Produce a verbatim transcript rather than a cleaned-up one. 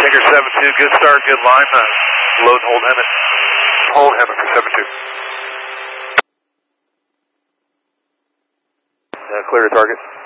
Tinker seven two, good start, good line. Uh, load and hold Hemet. Hold Hemet for seven two. Uh, clear to target.